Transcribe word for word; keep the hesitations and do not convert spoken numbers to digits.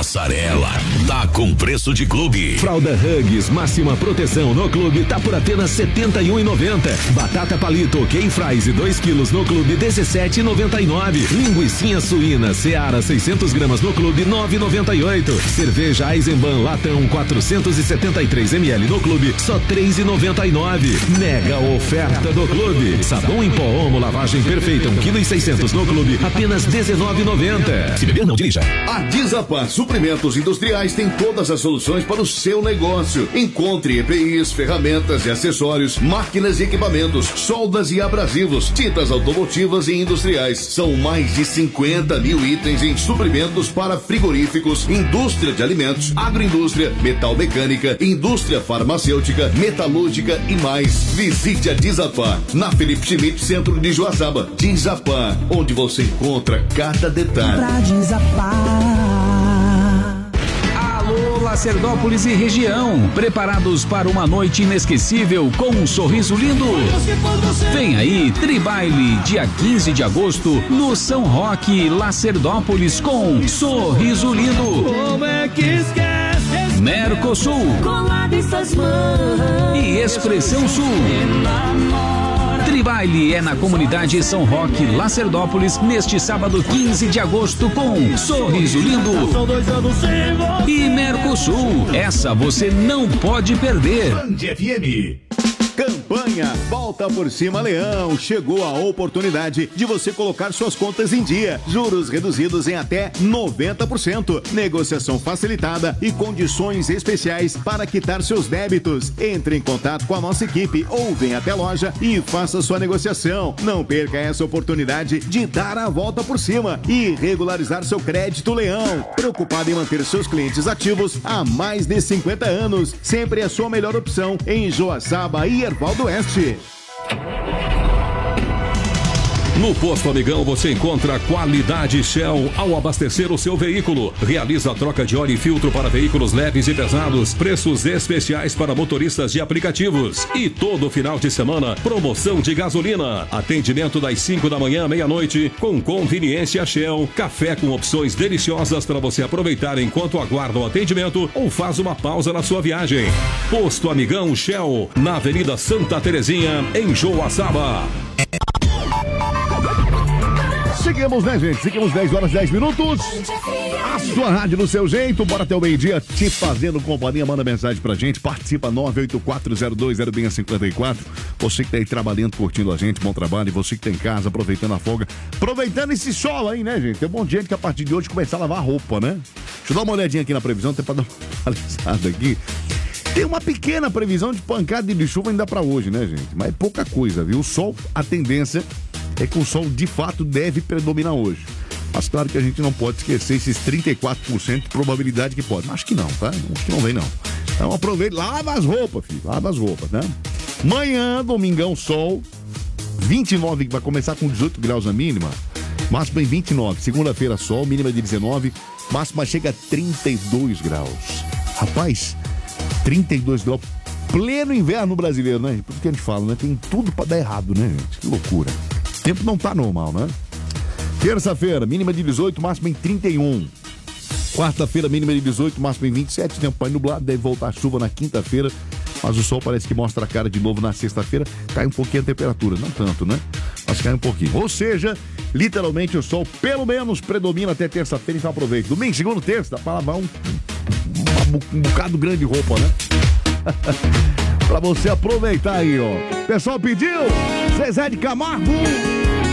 Passarela, tá com preço de clube. Fralda Huggies, máxima proteção no clube, tá por apenas setenta e um e noventa. Batata palito, Ken Fries, dois quilos no clube, dezessete e noventa e nove. Linguicinha suína, Seara, seiscentos gramas no clube, nove e noventa e oito. Cerveja Eisenbahn, latão, quatrocentos e setenta e três mililitros no clube, só três e noventa e nove. Mega oferta do clube. Sabão em pó Omo, lavagem perfeita, um quilo e seiscentos no clube, apenas dezenove e noventa. Se beber, não dirija. A Dizapar Suprimentos Industriais tem todas as soluções para o seu negócio. Encontre E P Is, ferramentas e acessórios, máquinas e equipamentos, soldas e abrasivos, tintas automotivas e industriais. São mais de cinquenta mil itens em suprimentos para frigoríficos, indústria de alimentos, agroindústria, metal mecânica, indústria farmacêutica, metalúrgica e mais. Visite a Dizapar, na Felipe Schmidt, centro de Joaçaba. Dizapar, onde você encontra cada detalhe. Pra Dizapar. Alô, Lacerdópolis e região, preparados para uma noite inesquecível com um sorriso lindo? Vem aí, Tribaile, dia quinze de agosto, no São Roque, Lacerdópolis, com Sorriso Lindo. Como é que esquece? Mercosul e Expressão Sul. Tribaile é na comunidade São Roque, Lacerdópolis, neste sábado quinze de agosto com Sorriso Lindo e Mercosul. Essa você não pode perder. Band F M. Campanha Volta por Cima Leão. Chegou a oportunidade de você colocar suas contas em dia. Juros reduzidos em até noventa por cento. Negociação facilitada e condições especiais para quitar seus débitos. Entre em contato com a nossa equipe ou venha até a loja e faça sua negociação. Não perca essa oportunidade de dar a volta por cima e regularizar seu crédito Leão. Preocupado em manter seus clientes ativos há mais de cinquenta anos. Sempre a sua melhor opção em Joaçaba e Erval do Oeste. No Posto Amigão você encontra qualidade Shell ao abastecer o seu veículo. Realiza a troca de óleo e filtro para veículos leves e pesados. Preços especiais para motoristas de aplicativos. E todo final de semana, promoção de gasolina. Atendimento das cinco da manhã à meia-noite com conveniência Shell. Café com opções deliciosas para você aproveitar enquanto aguarda o atendimento ou faz uma pausa na sua viagem. Posto Amigão Shell, na Avenida Santa Terezinha, em Joaçaba. Seguimos, né, gente? Seguimos dez horas, dez minutos. A sua rádio no seu jeito. Bora até o meio-dia te fazendo companhia. Manda mensagem pra gente. Participa nove oito quatro zero dois zero seis cinco quatro. Você que tá aí trabalhando, curtindo a gente, bom trabalho. E você que tá em casa, aproveitando a folga. Aproveitando esse sol aí, né, gente? Tem um monte de gente que a partir de hoje começar a lavar roupa, né? Deixa eu dar uma olhadinha aqui na previsão, até pra dar uma atualizada aqui. Tem uma pequena previsão de pancada de chuva ainda pra hoje, né, gente? Mas é pouca coisa, viu? O sol, a tendência é que o sol de fato deve predominar hoje. Mas claro que a gente não pode esquecer esses trinta e quatro por cento de probabilidade que pode. Acho que não, tá? Acho que não vem, não. Então aproveita, lava as roupas, filho. Lava as roupas, né? Manhã, domingão, sol. vinte e nove, vai começar com dezoito graus a mínima. Máxima em vinte e nove. Segunda-feira, sol, mínima de dezenove. Máxima chega a trinta e dois graus. Rapaz, trinta e dois graus. Pleno inverno brasileiro, né? Por isso que a gente fala, né? Tem tudo pra dar errado, né, gente? Que loucura. O tempo não tá normal, né? Terça-feira, mínima de dezoito, máxima em trinta e um. Quarta-feira, mínima de dezoito, máxima em vinte e sete. Tempo vai nublado, deve voltar a chuva na quinta-feira. Mas o sol parece que mostra a cara de novo na sexta-feira. Cai um pouquinho a temperatura, não tanto, né? Mas cai um pouquinho. Ou seja, literalmente o sol pelo menos predomina até terça-feira, então aproveita. Domingo, segundo, terça, dá pra lavar um, um, um bocado grande de roupa, né? Pra você aproveitar aí, ó. Pessoal pediu, Zezé de Camargo.